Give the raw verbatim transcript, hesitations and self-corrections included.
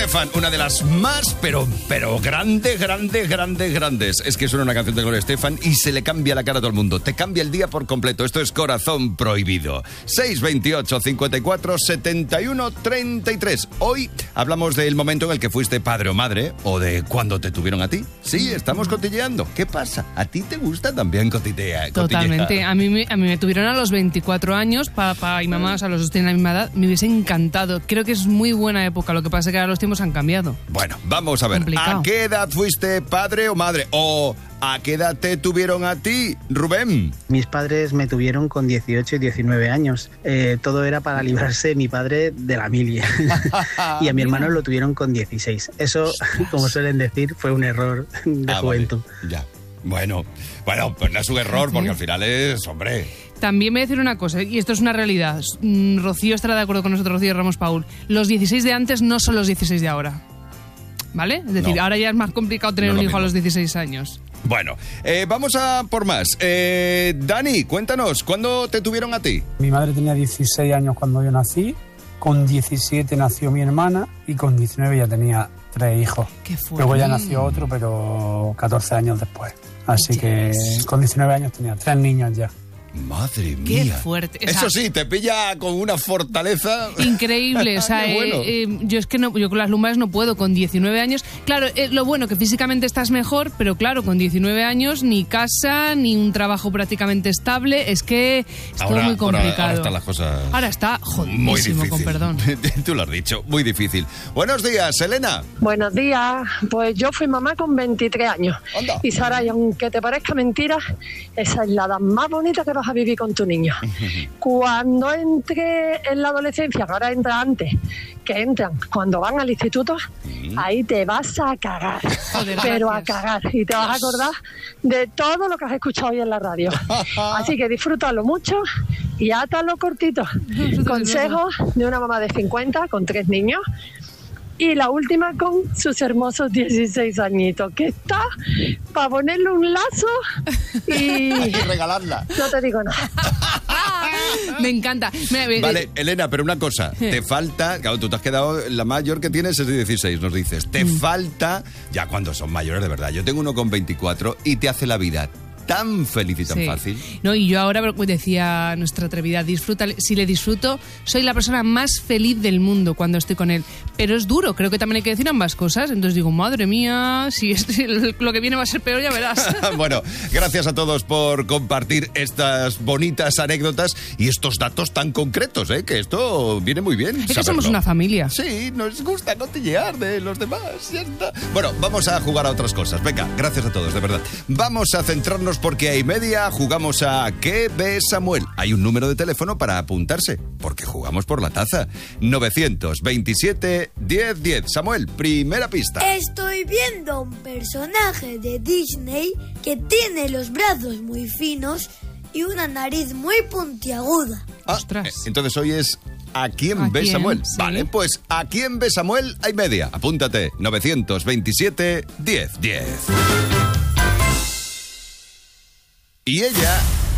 Estefan, una de las más, pero, pero grandes, grandes, grandes, grandes. Es que suena una canción de Gloria Estefan y se le cambia la cara a todo el mundo. Te cambia el día por completo. Esto es Corazón Prohibido. seis veintiocho, cincuenta y cuatro, setenta y uno, treinta y tres. Hoy hablamos del momento en el que fuiste padre o madre, o de cuando te tuvieron a ti. Sí, estamos cotilleando. ¿Qué pasa? ¿A ti te gusta también cotillear? Totalmente. A mí, me, a mí me tuvieron a los veinticuatro años, papá y mamá, o sea, los dos tienen la misma edad. Me hubiese encantado. Creo que es muy buena época. Lo que pasa es que ahora los tiempos han cambiado. Bueno, vamos a ver. Complicado. ¿A qué edad fuiste padre o madre? ¿O a qué edad te tuvieron a ti, Rubén? Mis padres me tuvieron con dieciocho y diecinueve años. Eh, todo era para librarse mi padre de la milia. Y a mi hermano lo tuvieron con dieciséis. Eso, como suelen decir, fue un error de ah, juventud. Vale. Ya. Bueno, bueno, pues no es un error, porque al final es, hombre... También voy a decir una cosa, y esto es una realidad. Rocío estará de acuerdo con nosotros, Rocío Ramos Paul. Los dieciséis de antes no son los dieciséis de ahora. ¿Vale? Es decir, no. Ahora ya es más complicado tener no un hijo mismo. A los dieciséis años. Bueno, eh, vamos a por más. Eh, Dani, cuéntanos, ¿cuándo te tuvieron a ti? Mi madre tenía dieciséis años cuando yo nací, con diecisiete nació mi hermana y con diecinueve ya tenía tres hijos. Qué fuerte. Luego ya nació otro, pero catorce años después. Así yes. que con diecinueve años tenía tres niños ya. Madre mía. Qué fuerte. O sea, eso sí, te pilla con una fortaleza increíble. O sea, bueno. eh, eh, yo es que no, yo con las lumbares no puedo. Con diecinueve años, claro, eh, lo bueno que físicamente estás mejor, pero claro, con diecinueve años ni casa, ni un trabajo prácticamente estable. Es que es ahora, todo muy complicado. Ahora, ahora están las cosas. Ahora está jodidísimo, con perdón. Tú lo has dicho, muy difícil. Buenos días, Elena. Buenos días. Pues yo fui mamá con veintitrés años. Anda. Y Sara, y aunque te parezca mentira, esa es la edad más bonita que vas a vivir con tu niño. Cuando entre en la adolescencia, que ahora entra antes, que entran cuando van al instituto, mm. ahí te vas a cagar. Joder, pero gracias. a cagar. Y te vas a acordar de todo lo que has escuchado hoy en la radio. Así que disfrútalo mucho y átalo cortito. Consejos de una mamá de cincuenta con tres niños. Y la última con sus hermosos dieciséis añitos, que está para ponerle un lazo y... y regalarla. No te digo nada. Me encanta. Mira, vale, Elena, pero una cosa. Te falta... Claro, tú te has quedado... La mayor que tienes es de dieciséis, nos dices. Te mm. falta... Ya cuando son mayores, de verdad. Yo tengo uno con veinticuatro y te hace la vida tan feliz y tan sí. fácil. No, y yo ahora decía nuestra atrevida, disfruta, si le disfruto, soy la persona más feliz del mundo cuando estoy con él. Pero es duro, creo que también hay que decir ambas cosas. Entonces digo, madre mía, si, es, si lo que viene va a ser peor, ya verás. Bueno, gracias a todos por compartir estas bonitas anécdotas y estos datos tan concretos, ¿eh? Que esto viene muy bien. Es saberlo. Que somos una familia. Sí, nos gusta cotillear de los demás, ya está. Bueno, vamos a jugar a otras cosas. Venga, gracias a todos, de verdad. Vamos a centrarnos porque hay media, jugamos a ¿Qué ve Samuel? Hay un número de teléfono para apuntarse, porque jugamos por la taza. novecientos veintisiete, diez diez. Samuel, primera pista. Estoy viendo un personaje de Disney que tiene los brazos muy finos y una nariz muy puntiaguda. Ah, Ostras. Entonces hoy es ¿A quién ¿A ve quién? Samuel? Sí. Vale, pues ¿A quién ve Samuel? Hay media. Apúntate. novecientos veintisiete, diez diez. Y ella